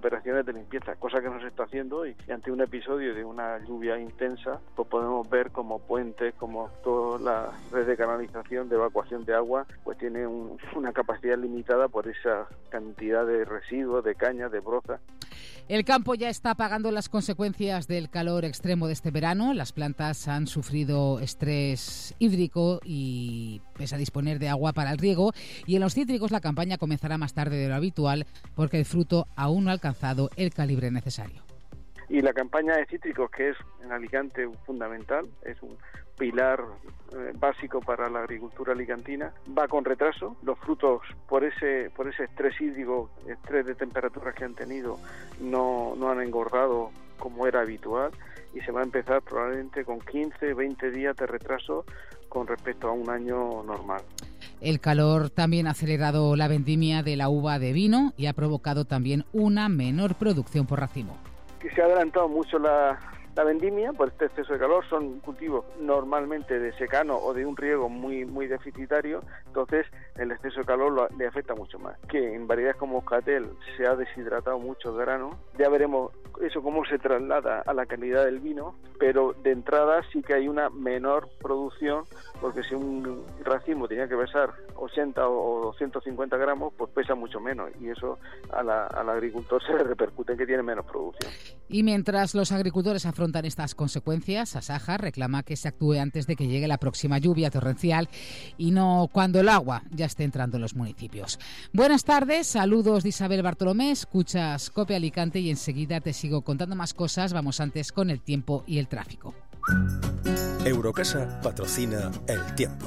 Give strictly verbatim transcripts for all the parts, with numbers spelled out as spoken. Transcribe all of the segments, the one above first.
operaciones de limpieza, cosa que no se está haciendo, y, y ante un episodio de una lluvia intensa, pues podemos ver como puentes, como toda la red de canalización, de evacuación de agua, pues tiene un, una capacidad limitada por esa cantidad de residuos, de cañas, de brozas. El campo ya está pagando las consecuencias del calor extremo de este verano. Las plantas han sufrido estrés hídrico y pese a disponer de agua para el riego. Y en los cítricos la campaña comenzará más tarde de lo habitual porque el fruto aún no ha alcanzado el calibre necesario. Y la campaña de cítricos, que es en Alicante fundamental, es un pilar eh, básico para la agricultura alicantina, va con retraso. Los frutos, por ese por ese estrés hídrico, estrés de temperaturas que han tenido, no, no han engordado como era habitual, y se va a empezar probablemente con quince, veinte días de retraso con respecto a un año normal. El calor también ha acelerado la vendimia de la uva de vino y ha provocado también una menor producción por racimo. Que se ha adelantado mucho la, la vendimia por este exceso de calor. Son cultivos normalmente de secano o de un riego muy muy deficitario, entonces el exceso de calor lo, le afecta mucho más. Que en variedades como Moscatel se ha deshidratado mucho el grano, ya veremos eso cómo se traslada a la calidad del vino, pero de entrada sí que hay una menor producción, porque si un racimo tenía que pesar ochenta o doscientos cincuenta gramos, pues pesa mucho menos, y eso a la, al agricultor se le repercute en que tiene menos producción. Y mientras los agricultores afrontan estas consecuencias, Asaja reclama que se actúe antes de que llegue la próxima lluvia torrencial y no cuando el agua ya esté entrando en los municipios. Buenas tardes, saludos de Isabel Bartolomé, escuchas COPE Alicante y enseguida te sigo contando más cosas. Vamos antes con el tiempo y el tráfico. Eurocasa patrocina el tiempo.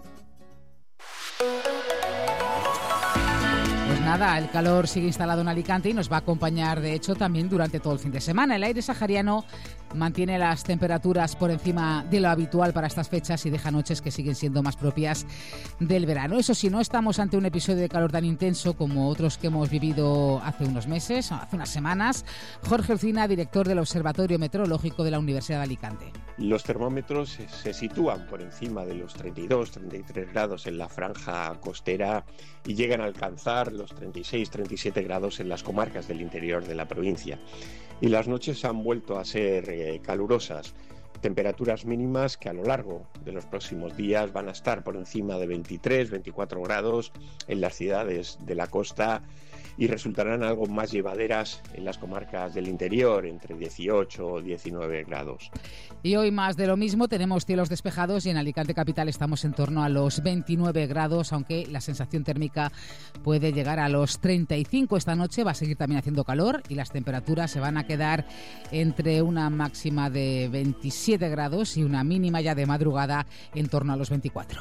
Pues nada, el calor sigue instalado en Alicante y nos va a acompañar, de hecho, también durante todo el fin de semana. El aire sahariano mantiene las temperaturas por encima de lo habitual para estas fechas y deja noches que siguen siendo más propias del verano. Eso sí, no estamos ante un episodio de calor tan intenso como otros que hemos vivido hace unos meses, hace unas semanas. Jorge Olcina, director del Observatorio Meteorológico de la Universidad de Alicante. Los termómetros se sitúan por encima de los treinta y dos, treinta y tres grados en la franja costera y llegan a alcanzar los treinta y seis, treinta y siete grados en las comarcas del interior de la provincia. Y las noches han vuelto a ser eh, calurosas. Temperaturas mínimas que a lo largo de los próximos días van a estar por encima de veintitrés, veinticuatro grados en las ciudades de la costa y resultarán algo más llevaderas en las comarcas del interior, entre dieciocho o diecinueve grados. Y hoy más de lo mismo, tenemos cielos despejados y en Alicante capital estamos en torno a los veintinueve grados, aunque la sensación térmica puede llegar a los treinta y cinco. Esta noche va a seguir también haciendo calor y las temperaturas se van a quedar entre una máxima de veintisiete grados y una mínima ya de madrugada en torno a los veinticuatro.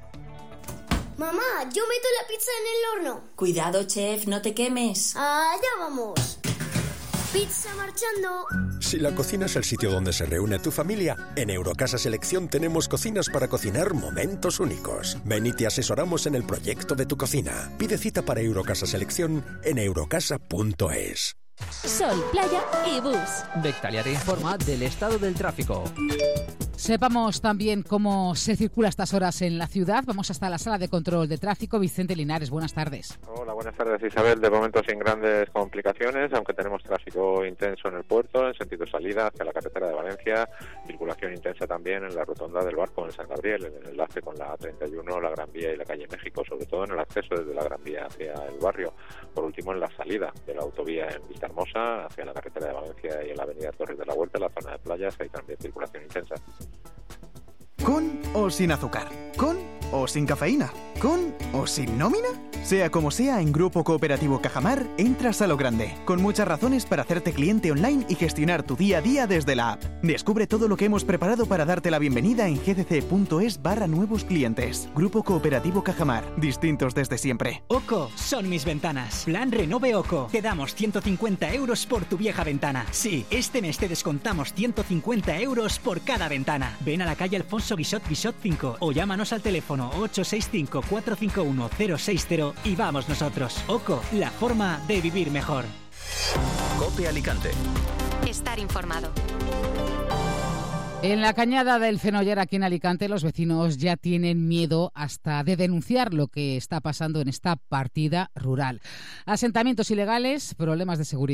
Mamá, yo meto la pizza en el horno. Cuidado, chef, no te quemes. Allá vamos. Pizza marchando. Si la cocina es el sitio donde se reúne tu familia, en Eurocasa Selección tenemos cocinas para cocinar momentos únicos. Ven y te asesoramos en el proyecto de tu cocina. Pide cita para Eurocasa Selección en eurocasa punto es. Sol, playa y bus. Bectalia te informa del estado del tráfico. Sepamos también cómo se circula a estas horas en la ciudad. Vamos hasta la sala de control de tráfico. Vicente Linares, buenas tardes. Hola, buenas tardes, Isabel. De momento sin grandes complicaciones, aunque tenemos tráfico intenso en el puerto, en sentido salida hacia la carretera de Valencia, circulación intensa también en la rotonda del Barco en San Gabriel, en el enlace con la A treinta y uno, la Gran Vía y la calle México, sobre todo en el acceso desde la Gran Vía hacia el barrio. Por último, en la salida de la autovía en Vistahermosa hacia la carretera de Valencia y en la avenida Torres de la Huerta, en la zona de playas, hay también circulación intensa. ¿Con o sin azúcar? ¿Con o sin cafeína? ¿Con o sin nómina? Sea como sea, en Grupo Cooperativo Cajamar entras a lo grande, con muchas razones para hacerte cliente online y gestionar tu día a día desde la app. Descubre todo lo que hemos preparado para darte la bienvenida en gdc.es barra nuevos clientes. Grupo Cooperativo Cajamar, distintos desde siempre. Oco, son mis ventanas. Plan Renove Oco. Te damos ciento cincuenta euros por tu vieja ventana. Sí, este mes te descontamos ciento cincuenta euros por cada ventana. Ven a la calle Alfonso Guixot Guixot cinco o llámanos al teléfono ocho seis cinco, cuatro cinco uno, cero seis cero y vamos nosotros. Oco, la forma de vivir mejor. COPE Alicante. Estar informado. En la cañada del Fenollar, aquí en Alicante, los vecinos ya tienen miedo hasta de denunciar lo que está pasando en esta partida rural. Asentamientos ilegales, problemas de seguridad.